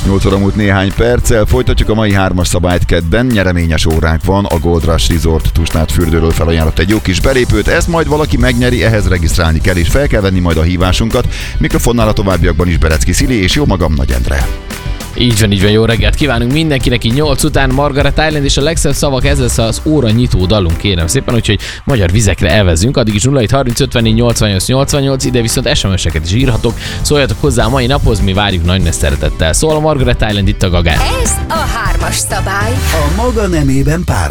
8 óra múlt néhány perccel. Folytatjuk a mai 3-as szabályt kedden. Nyereményes óránk van. A Gold Rush Resort Tusnád fürdőről felajánlott egy jó kis belépőt. Ezt majd valaki megnyeri, ehhez regisztrálni kell, és fel kell venni majd a hívásunkat. Mikrofonnál a továbbiakban is Berecki Szili és jó magam, Nagy Endre. Így van, jó reggelt kívánunk mindenkinek, így 8 után Margaret Island, és a legszebb szavak, ez lesz az óra nyitó dalunk, kérem szépen, úgyhogy magyar vizekre elvezzünk, addig is 0730 54 88 88, ide viszont SMS-eket is írhatok, szóljatok hozzá a mai naphoz, mi várjuk nagy szeretettel. Szól a Margaret Island, itt a Gagán. Ez a 3-as szabály. A maga nemében pár